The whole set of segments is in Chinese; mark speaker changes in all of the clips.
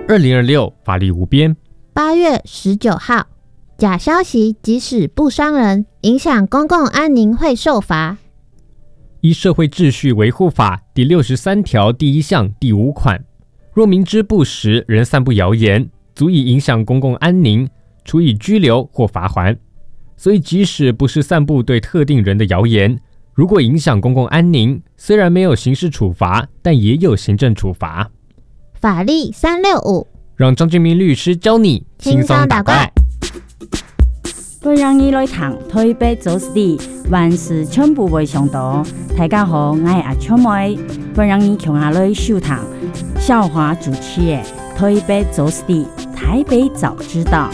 Speaker 1: 2026法律无边。
Speaker 2: 8月19号，假消息即使不伤人，影响公共安宁会受罚。
Speaker 1: 依社会秩序维护法第63条第1项第5款，若明知不实仍散布谣言，足以影响公共安宁，处以拘留或罚锾。所以即使不是散布对特定人的谣言，如果影响公共安宁，虽然没有刑事处罚，但也有行政处罚。
Speaker 2: 法律365，
Speaker 1: 让张俊明律师教你轻松打怪。
Speaker 3: 本让你来谈台北做事的万事全部为上道。大家好，我是阿秋妹。本让你穷下来收谈笑话主持的台北做事的台北早知道。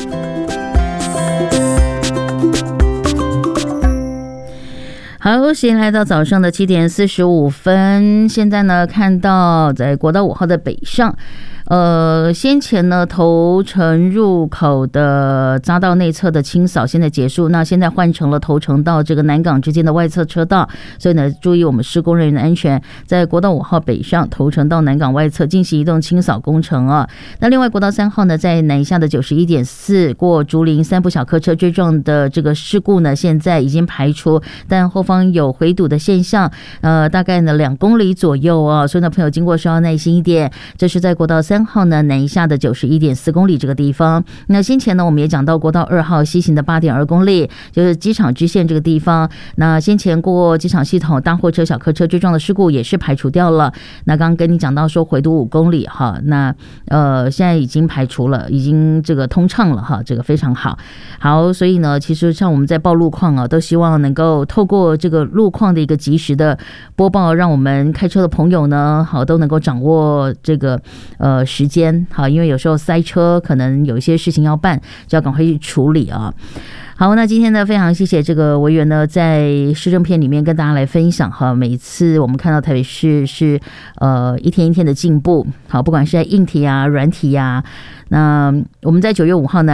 Speaker 3: 好，时间来到早上的7点45分。现在呢，看到在国道5号的北上，先前呢头城入口的匝道内侧的清扫现在结束，那现在换成了头城到这个南港之间的外侧车道，所以呢，注意我们施工人员的安全，在国道5号北上头城到南港外侧进行移动清扫工程啊。那另外国道3号呢，在南下的91.4过竹林3部小客车追撞的这个事故呢，现在已经排除，但后方有回堵的现象，大概呢2公里左右啊，所以呢，朋友经过稍要耐心一点。这是在国道3号呢南下的91.4公里这个地方。那先前呢，我们也讲到国道2号西行的8.2公里，就是机场支线这个地方。那先前过机场系统大货车、小客车追撞的事故也是排除掉了。那刚刚跟你讲到说回堵5公里哈，那现在已经排除了，已经这个通畅了哈，这个非常好。好，所以呢，其实像我们在报路况啊，都希望能够透过这个路况的一个及时的播报，让我们开车的朋友呢，好都能够掌握这个时间，好，因为有时候塞车，可能有一些事情要办，就要赶快去处理啊。好，那今天呢，非常谢谢这个委员呢，在市政片里面跟大家来分享哈。每一次我们看到台北市是一天一天的进步，好，不管是在硬体啊、软体啊，那我们在9月5号呢。